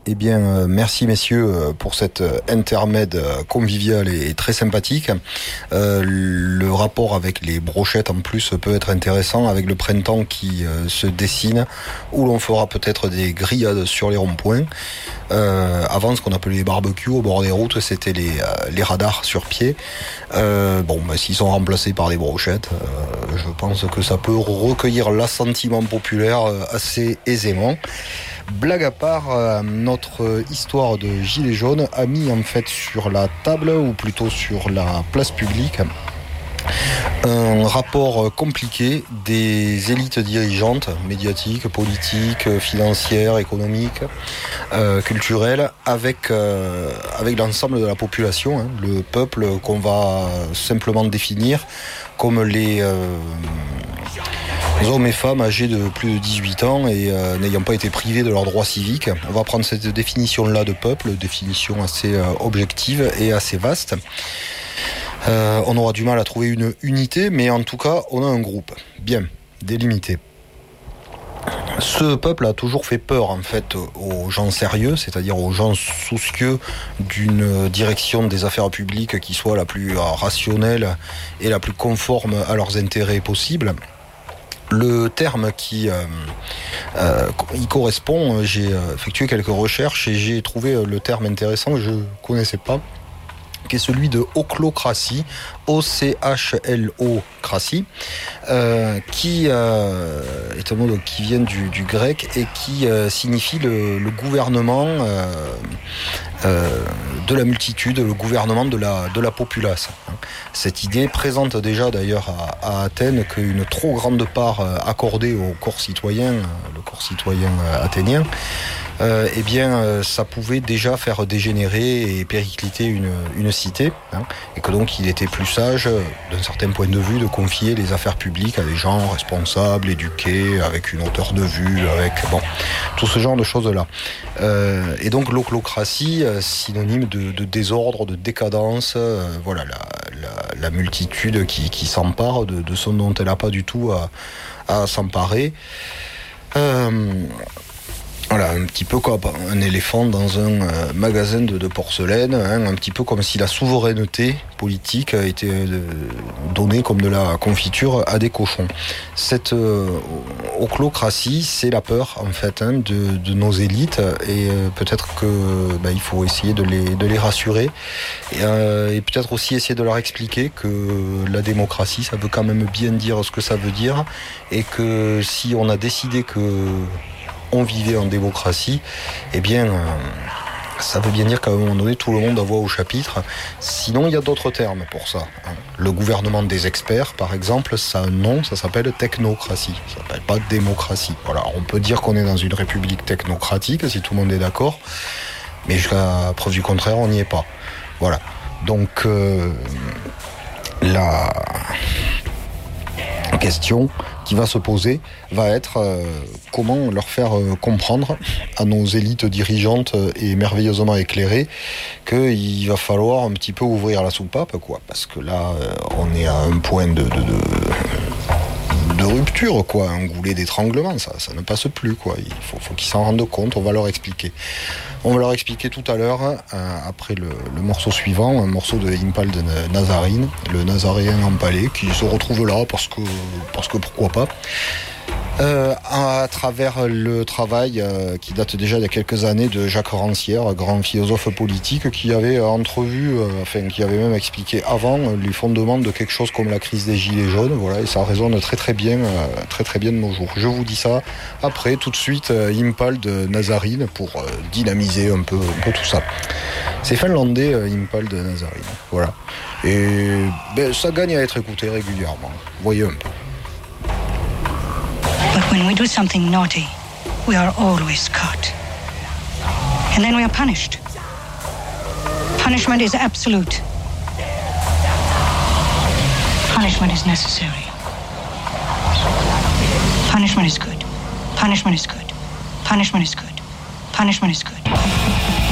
Eh bien, merci messieurs pour cet intermède convivial et très sympathique. Le rapport avec les brochettes en plus peut être intéressant avec le printemps qui se dessine, où l'on fera peut-être des grillades sur les ronds-points. Avant, ce qu'on appelait les barbecues au bord des routes, c'était les radars sur pied. S'ils sont remplacés par des brochettes, je pense que ça peut recueillir l'assentiment populaire assez aisément. Blague à part, notre histoire de Gilets jaunes a mis en fait sur la table, ou plutôt sur la place publique, un rapport compliqué des élites dirigeantes, médiatiques, politiques, financières, économiques, culturelles, avec l'ensemble de la population, le peuple qu'on va simplement définir comme les hommes et femmes âgés de plus de 18 ans et n'ayant pas été privés de leurs droits civiques. On va prendre cette définition-là de peuple, définition assez objective et assez vaste. On aura du mal à trouver une unité, mais en tout cas, on a un groupe bien délimité. Ce peuple a toujours fait peur en fait aux gens sérieux, c'est-à-dire aux gens soucieux d'une direction des affaires publiques qui soit la plus rationnelle et la plus conforme à leurs intérêts possibles. Le terme qui y correspond, j'ai effectué quelques recherches et j'ai trouvé le terme intéressant que je ne connaissais pas, qui est celui de ochlocratie, O-C-H-L-O-cratie, qui est un mot qui vient du grec et qui signifie le gouvernement de la multitude, le gouvernement de la populace. Cette idée présente déjà d'ailleurs à Athènes qu'une trop grande part accordée au corps citoyen, le corps citoyen athénien, ça pouvait déjà faire dégénérer et péricliter une cité, et que donc il était plus sage, d'un certain point de vue, de confier les affaires publiques à des gens responsables, éduqués, avec une hauteur de vue, avec tout ce genre de choses-là. Et donc l'ochlocratie, synonyme de désordre, de décadence, la multitude qui s'empare de ce dont elle n'a pas du tout à s'emparer. Voilà, un petit peu comme un éléphant dans un magasin de porcelaine, un petit peu comme si la souveraineté politique a été donnée comme de la confiture à des cochons. Cette ochlocratie, c'est la peur en fait de nos élites et peut-être que il faut essayer de les rassurer et peut-être aussi essayer de leur expliquer que la démocratie, ça veut quand même bien dire ce que ça veut dire et que si on a décidé que on vivait en démocratie, ça veut bien dire qu'à un moment donné, tout le monde a voix au chapitre. Sinon, il y a d'autres termes pour ça. Le gouvernement des experts, par exemple, ça a un nom, ça s'appelle technocratie. Ça s'appelle pas démocratie. Voilà, on peut dire qu'on est dans une république technocratique, si tout le monde est d'accord, mais jusqu'à preuve du contraire, on n'y est pas. Voilà. Donc, la question qui va se poser va être comment leur faire comprendre à nos élites dirigeantes et merveilleusement éclairées qu'il va falloir un petit peu ouvrir la soupape, quoi, parce que là on est à un point de rupture, quoi, un goulet d'étranglement, ça ne passe plus, quoi. Il faut qu'ils s'en rendent compte, on va leur expliquer. On va leur expliquer tout à l'heure, après le morceau suivant, un morceau de Impal de Nazarine, le Nazaréen empalé, qui se retrouve là parce que pourquoi pas. À travers le travail qui date déjà d'il y a quelques années de Jacques Rancière, grand philosophe politique, qui avait qui avait même expliqué avant les fondements de quelque chose comme la crise des Gilets jaunes, voilà, et ça résonne très bien de nos jours. Je vous dis ça après, tout de suite, Impal de Nazarine pour dynamiser un peu tout ça. C'est finlandais, Impal de Nazarine, voilà. Et ça gagne à être écouté régulièrement, voyez un peu. But when we do something naughty, we are always caught. And then we are punished. Punishment is absolute. Punishment is necessary. Punishment is good. Punishment is good. Punishment is good. Punishment is good.